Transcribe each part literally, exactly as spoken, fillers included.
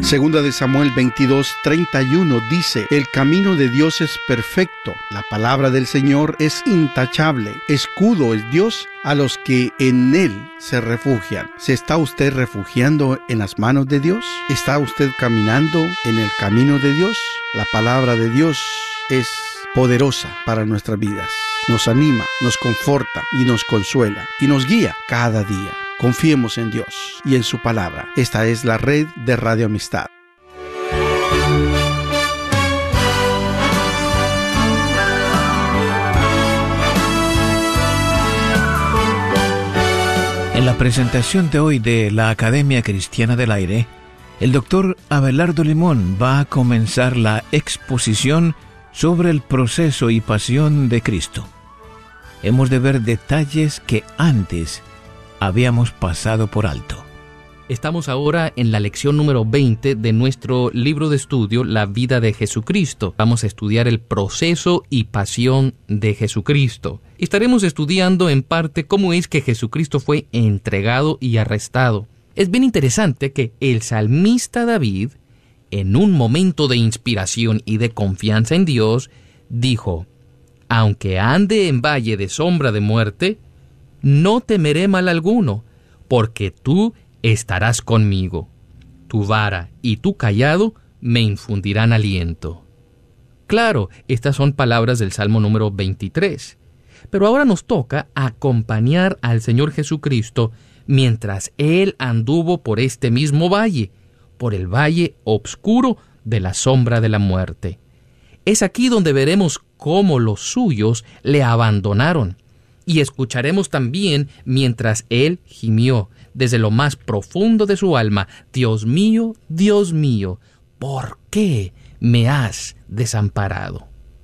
Segunda de Samuel veintidós, treinta y uno dice: el camino de Dios es perfecto, la palabra del Señor es intachable, escudo es Dios a los que en Él se refugian. ¿Se está usted refugiando en las manos de Dios? ¿Está usted caminando en el camino de Dios? La palabra de Dios es poderosa para nuestras vidas. Nos anima, nos conforta y nos consuela y nos guía cada día. Confiemos en Dios y en su palabra. Esta es la red de Radio Amistad. En la presentación de hoy de la Academia Cristiana del Aire, el doctor Abelardo Limón va a comenzar la exposición sobre el proceso y pasión de Cristo. Hemos de ver detalles que antes habíamos pasado por alto. Estamos ahora en la lección número veinte de nuestro libro de estudio, La vida de Jesucristo. Vamos a estudiar el proceso y pasión de Jesucristo. Estaremos estudiando en parte cómo es que Jesucristo fue entregado y arrestado. Es bien interesante que el salmista David, en un momento de inspiración y de confianza en Dios, dijo: aunque ande en valle de sombra de muerte, no temeré mal alguno, porque tú estarás conmigo. Tu vara y tu cayado me infundirán aliento. Claro, estas son palabras del Salmo número veintitrés. Pero ahora nos toca acompañar al Señor Jesucristo mientras Él anduvo por este mismo valle, por el valle obscuro de la sombra de la muerte. Es aquí donde veremos cómo los suyos le abandonaron. Y escucharemos también mientras Él gimió desde lo más profundo de su alma: Dios mío, Dios mío, ¿por qué me has desamparado?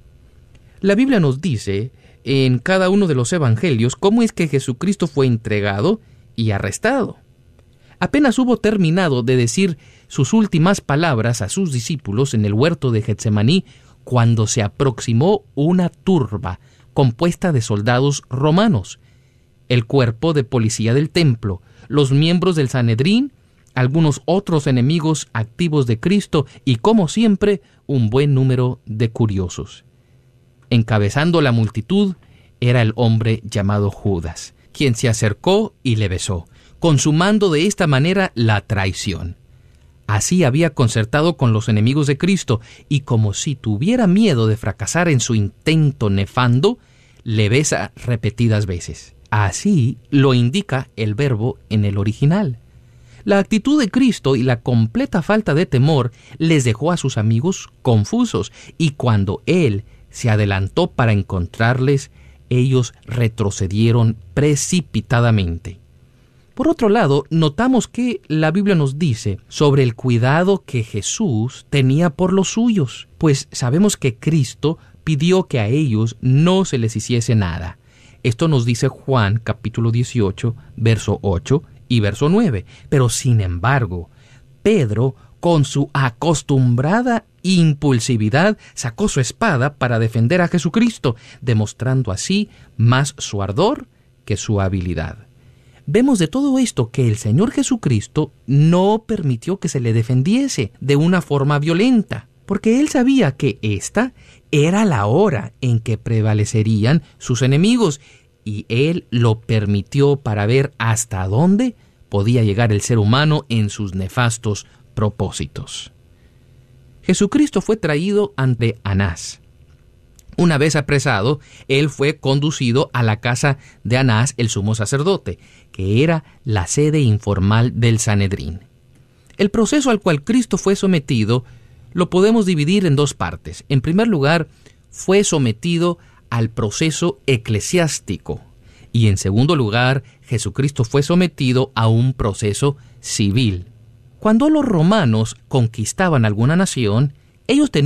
La Biblia nos dice en cada uno de los evangelios cómo es que Jesucristo fue entregado y arrestado. Apenas hubo terminado de decir sus últimas palabras a sus discípulos en el huerto de Getsemaní, cuando se aproximó una turba compuesta de soldados romanos, el cuerpo de policía del templo, los miembros del Sanedrín, algunos otros enemigos activos de Cristo y, como siempre, un buen número de curiosos. Encabezando la multitud era el hombre llamado Judas, quien se acercó y le besó, consumando de esta manera la traición. Así había concertado con los enemigos de Cristo, y como si tuviera miedo de fracasar en su intento nefando, le besa repetidas veces. Así lo indica el verbo en el original. La actitud de Cristo y la completa falta de temor les dejó a sus amigos confusos, y cuando Él se adelantó para encontrarles, ellos retrocedieron precipitadamente. Por otro lado, notamos que la Biblia nos dice sobre el cuidado que Jesús tenía por los suyos, pues sabemos que Cristo pidió que a ellos no se les hiciese nada. Esto nos dice Juan capítulo dieciocho, verso ocho y verso nueve. Pero sin embargo, Pedro, con su acostumbrada impulsividad, sacó su espada para defender a Jesucristo, demostrando así más su ardor que su habilidad. Vemos de todo esto que el Señor Jesucristo no permitió que se le defendiese de una forma violenta, porque Él sabía que esta era la hora en que prevalecerían sus enemigos, y Él lo permitió para ver hasta dónde podía llegar el ser humano en sus nefastos propósitos. Jesucristo fue traído ante Anás. Una vez apresado, él fue conducido a la casa de Anás, el sumo sacerdote, que era la sede informal del Sanedrín. El proceso al cual Cristo fue sometido lo podemos dividir en dos partes. En primer lugar, fue sometido al proceso eclesiástico, y en segundo lugar, Jesucristo fue sometido a un proceso civil. Cuando los romanos conquistaban alguna nación, ellos tenían